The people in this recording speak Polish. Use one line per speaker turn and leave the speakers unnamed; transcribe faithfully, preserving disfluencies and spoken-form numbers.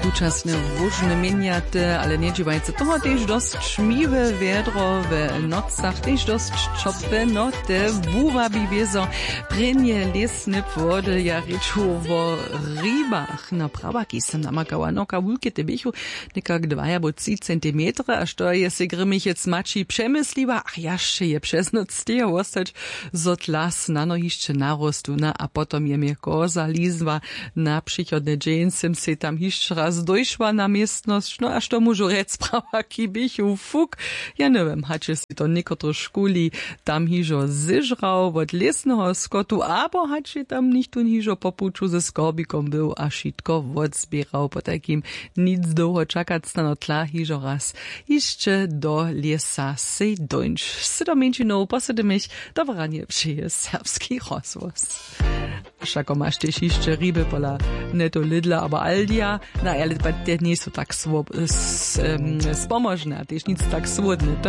Tučasne wóżne mieniate, ale nie dziwajcie, toho też dość szmiwe wiedro w nocach, też dość czopne noty, buwa bi wiezo, prenie lesne płody, ja ryczu wo rybach, na prawaki sam namakała noka wulkie te bichu, nekak dwa albo trzy centimetre, a što je se grimich jetzt mači przemysliwa, ach jasze je przez noc stejo ostać, zot las na nohišće narostuna, a potom je mnie koza lizwa na przychodne dżinsem se tam hišće raz dojšła na miestnosť, no a što môžu rec pravaki bichu, fuk, ja neviem, hače si to niekotro škuli tam hižo zižral od lesného skotu, abo hače tam nichtun hižo popuču ze skorbikom byl a šitko odzbieral, po takým nic dlho čakať stano tla hižo raz hišće do lesa se dojnč. Se do menšinou posedemich do vranie přeje serbski rozvoz. Šako máš tež hišće ryby pola neto Lidla, aber Aldia, na ale pa te nie sú tak svob, s, um, spomožné, tež nic tak svodné.